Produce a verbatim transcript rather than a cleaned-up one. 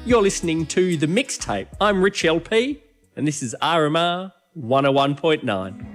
You're listening to The Mixtape. I'm Rich L P, and this is R M R one oh one point nine.